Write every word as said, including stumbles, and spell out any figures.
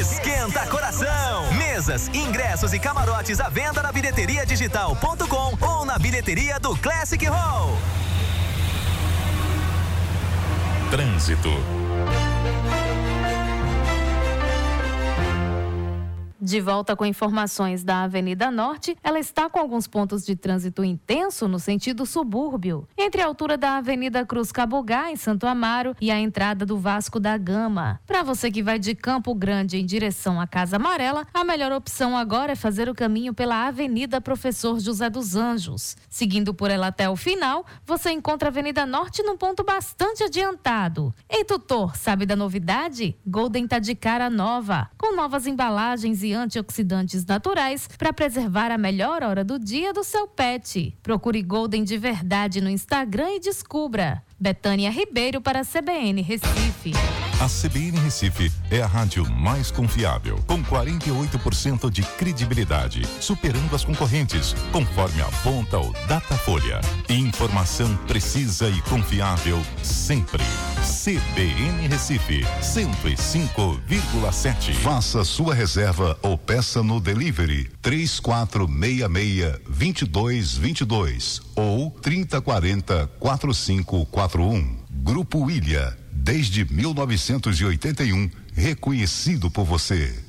Esquenta coração. Mesas, ingressos e camarotes à venda na bilheteria digital ponto com ou na bilheteria do Classic Hall. Trânsito. De volta com informações da Avenida Norte, ela está com alguns pontos de trânsito intenso no sentido subúrbio, entre a altura da Avenida Cruz Cabugá, em Santo Amaro, e a entrada do Vasco da Gama. Para você que vai de Campo Grande em direção à Casa Amarela, a melhor opção agora é fazer o caminho pela Avenida Professor José dos Anjos. Seguindo por ela até o final, você encontra a Avenida Norte num ponto bastante adiantado. Ei, tutor, sabe da novidade? Golden tá de cara nova, com novas embalagens e antioxidantes naturais para preservar a melhor hora do dia do seu pet. Procure Golden de verdade no Instagram e descubra. Betânia Ribeiro para a C B N Recife. A C B N Recife é a rádio mais confiável, com quarenta e oito por cento de credibilidade, superando as concorrentes, conforme aponta o Datafolha. Informação precisa e confiável sempre. C B N Recife, cento e cinco vírgula sete. Faça sua reserva ou peça no delivery três quatro seis seis, dois dois dois dois ou trinta quarenta, quarenta e cinco quarenta e um. Grupo Ilha, desde mil novecentos e oitenta e um, reconhecido por você.